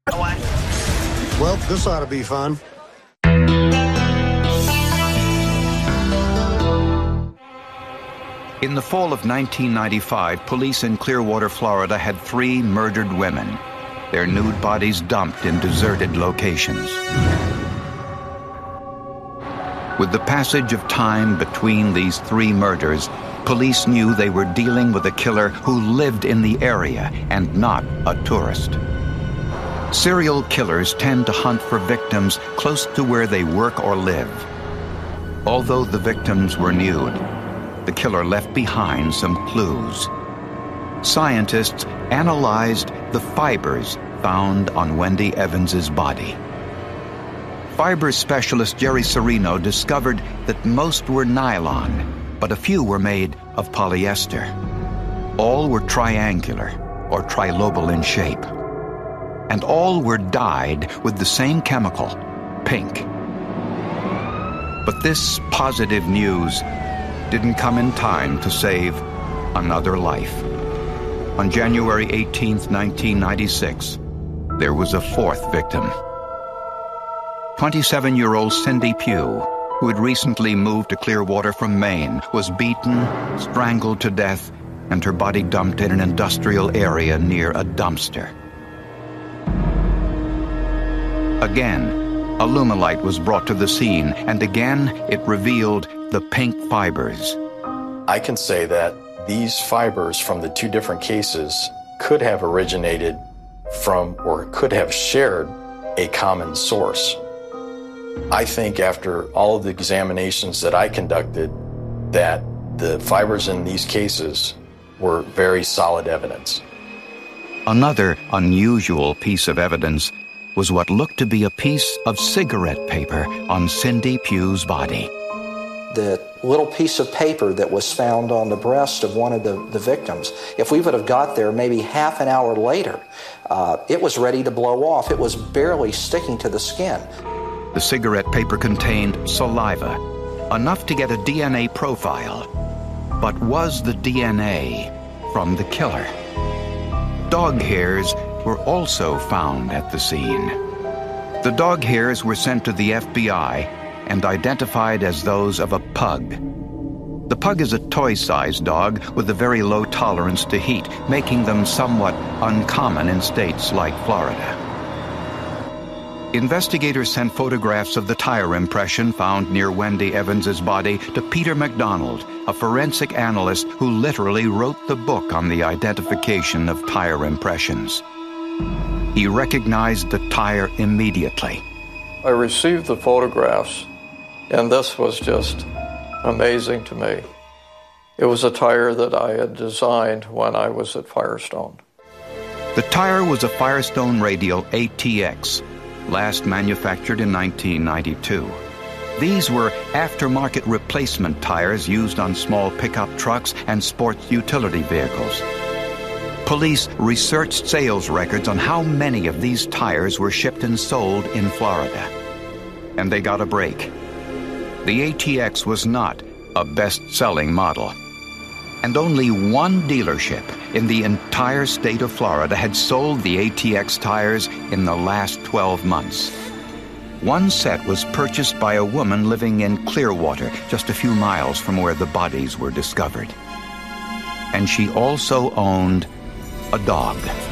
Well, this ought to be fun. In the fall of 1995, police in Clearwater, Florida had 3 murdered women, their nude bodies dumped in deserted locations. With the passage of time between these 3 murders, police knew they were dealing with a killer who lived in the area and not a tourist. Serial killers tend to hunt for victims close to where they work or live. Although the victims were nude, the killer left behind some clues. Scientists analyzed the fibers found on Wendy Evans's body. Fiber specialist Jerry Serino discovered that most were nylon, but a few were made of polyester. All were triangular or trilobal in shape. And all were dyed with the same chemical, pink. But this positive news didn't come in time to save another life. On January 18th, 1996, there was a 4th victim. 27-year-old Cindy Pugh, who had recently moved to Clearwater from Maine, was beaten, strangled to death, and her body dumped in an industrial area near a dumpster. Again, a Lumilite was brought to the scene, and again it revealed the pink fibers. I can say that these fibers from the 2 different cases could have originated from or could have shared a common source. I think after all of the examinations that I conducted, that the fibers in these cases were very solid evidence. Another unusual piece of evidence was what looked to be a piece of cigarette paper on Cindy Pugh's body. The little piece of paper that was found on the breast of one of the victims, if we would have got there maybe half an hour later, it was ready to blow off. It was barely sticking to the skin. The cigarette paper contained saliva, enough to get a DNA profile. But was the DNA from the killer? Dog hairs were also found at the scene. The dog hairs were sent to the FBI and identified as those of a pug. The pug is a toy-sized dog with a very low tolerance to heat, making them somewhat uncommon in states like Florida. Investigators sent photographs of the tire impression found near Wendy Evans's body to Peter McDonald, a forensic analyst who literally wrote the book on the identification of tire impressions. He recognized the tire immediately. I received the photographs, and this was just amazing to me. It was a tire that I had designed when I was at Firestone. The tire was a Firestone Radial ATX, last manufactured in 1992. These were aftermarket replacement tires used on small pickup trucks and sports utility vehicles. Police researched sales records on how many of these tires were shipped and sold in Florida. And they got a break. The ATX was not a best-selling model. And only one dealership in the entire state of Florida had sold the ATX tires in the last 12 months. One set was purchased by a woman living in Clearwater, just a few miles from where the bodies were discovered. And she also owned a dog.